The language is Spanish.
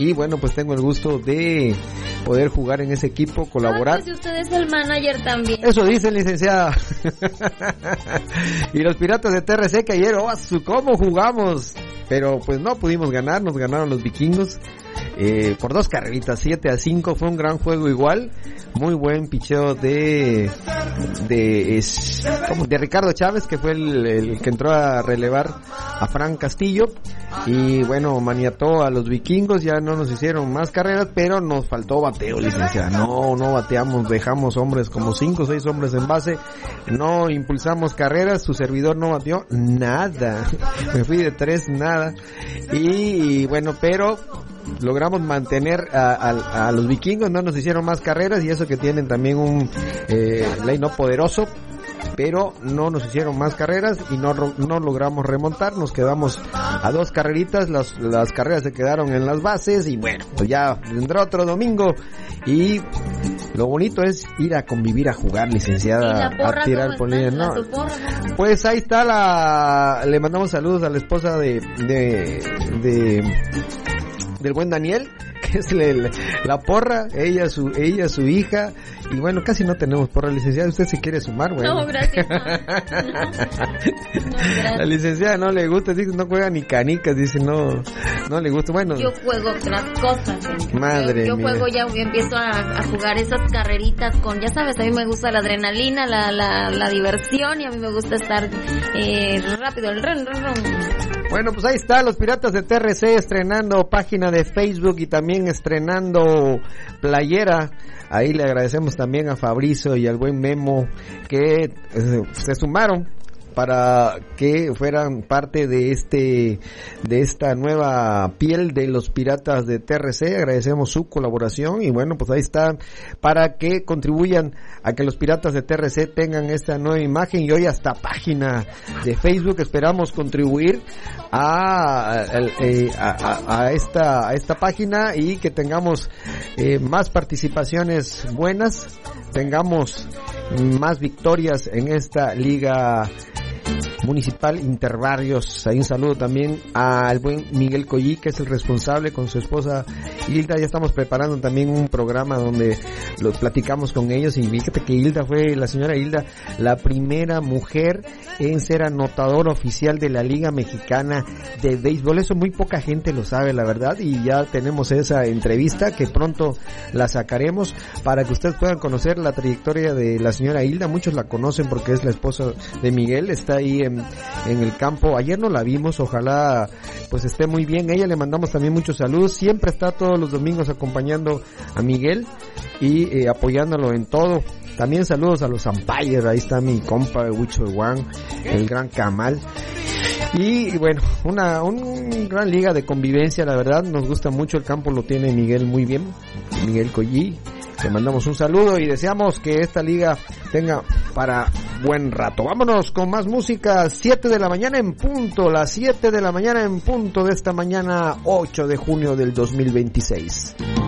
y bueno, pues tengo el gusto de poder jugar en ese equipo, colaborar. Pues usted es el manager también. Eso dice, licenciada. Y los Piratas de TRC que ayer, ¿cómo jugamos? Pero pues no pudimos ganar, nos ganaron los vikingos por 2 carreritas, 7-5, fue un gran juego igual, muy buen picheo de Ricardo Chávez, que fue el que entró a relevar a Fran Castillo, y bueno, maniató a los vikingos, ya no nos hicieron más carreras, pero nos faltó bateo, licenciada, no bateamos, dejamos hombres como 5 o 6 hombres en base, no impulsamos carreras, su servidor no bateó nada, me fui de 3, nada, y bueno, pero logramos mantener a los vikingos, no nos hicieron más carreras, y eso que tienen también un line-up poderoso, pero no nos hicieron más carreras y no logramos remontar, nos quedamos a 2 carreritas, las carreras se quedaron en las bases, y bueno, pues ya vendrá otro domingo, y lo bonito es ir a convivir, a jugar, licenciada, a tirar polilla, ¿no? Pues ahí está le mandamos saludos a la esposa del buen Daniel, que es la porra, ella su hija, y bueno, casi no tenemos porra, licenciada, usted se quiere sumar, bueno. No, gracias. No, gracias. La licenciada no le gusta, dice, no juega ni canicas, dice, no le gusta, bueno. Yo juego otras cosas. Madre yo mía. juego ya, empiezo a jugar esas carreritas con, ya sabes, a mí me gusta la adrenalina, la diversión, y a mí me gusta estar rápido, el run. Bueno, pues ahí está, los Piratas de TRC estrenando página de Facebook y también estrenando playera. Ahí le agradecemos también a Fabrizio y al buen Memo que se sumaron para que fueran parte de esta nueva piel de los Piratas de TRC. Agradecemos su colaboración y bueno, pues ahí están para que contribuyan a que los Piratas de TRC tengan esta nueva imagen y hoy hasta página de Facebook. Esperamos contribuir a esta página y que tengamos más participaciones buenas, tengamos más victorias en esta liga municipal Interbarrios. Ahí un saludo también al buen Miguel Collí, que es el responsable, con su esposa Hilda. Ya estamos preparando también un programa donde lo platicamos con ellos, y fíjate que la señora Hilda, la primera mujer en ser anotadora oficial de la Liga Mexicana de Béisbol. Eso muy poca gente lo sabe, la verdad, y ya tenemos esa entrevista que pronto la sacaremos para que ustedes puedan conocer la trayectoria de la señora Hilda. Muchos la conocen porque es la esposa de Miguel, está ahí en el campo. Ayer no la vimos, ojalá pues esté muy bien. Ella le mandamos también muchos saludos, siempre está todos los domingos acompañando a Miguel y apoyándolo en todo. También saludos a los umpires, ahí está mi compa Huicho Juan, el gran Camal. Y bueno, una gran liga de convivencia, la verdad, nos gusta mucho, el campo lo tiene Miguel muy bien, Miguel Collí. Le mandamos un saludo y deseamos que esta liga tenga para buen rato. Vámonos con más música. 7 de la mañana en punto, las 7 de la mañana en punto de esta mañana 8 de junio del 2026.